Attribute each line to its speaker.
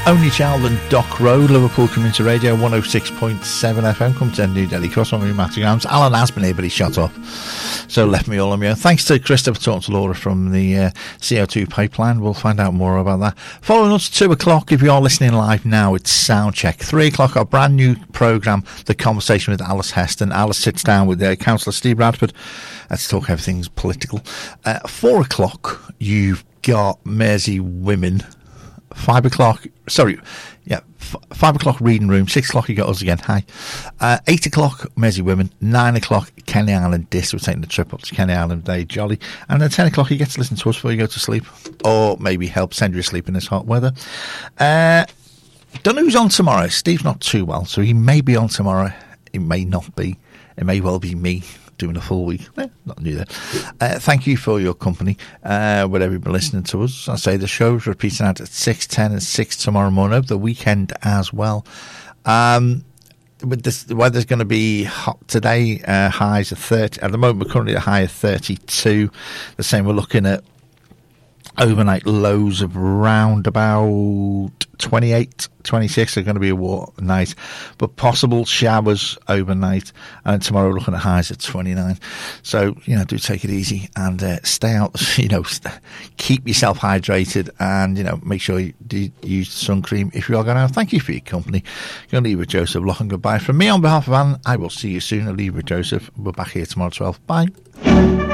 Speaker 1: Only Child and Dock Road, Liverpool Community Radio, 106.7 FM. Come to New Delhi Cross on me, Matthew Grams. Alan has been here, but he shut up, so left me all on my own. Thanks to Christopher talking to Laura from the CO2 pipeline. We'll find out more about that. Following us 2 o'clock, if you are listening live now, it's Soundcheck. 3 o'clock, our brand new programme, The Conversation with Alice Heston. Alice sits down with Councillor Steve Bradford. Let's talk everything political. 4 o'clock, you've got Mersey Women. 5 o'clock, 5 o'clock reading room. 6 o'clock you got us again, hi. 8 o'clock Mersey Women. 9 o'clock Kenny Island Disc. We're taking the trip up to Kenny Island Day Jolly. And then 10 o'clock you get to listen to us before you go to sleep, or maybe help send you to sleep in this hot weather. Don't know who's on tomorrow. Steve's not too well, so he may be on tomorrow. It may not be. It may well be me doing a full week. Not new there. Thank you for your company, whatever you've been listening to us. I say the show's repeating out at 6, 10 and 6 tomorrow morning, over the weekend as well. With this, the weather's going to be hot today, highs of 30. At the moment, we're currently at a high of 32. The same, we're looking at overnight lows of around about 28, 26 are going to be a warm night, but possible showers overnight. And tomorrow we're looking at highs at 29. So, do take it easy and stay out, keep yourself hydrated, and, make sure you do use sun cream if you are going out. Thank you for your company. You're going to leave with Joseph Lough, and goodbye. From me on behalf of Anne, I will see you soon. I'll leave with Joseph. We're back here tomorrow at 12. Bye.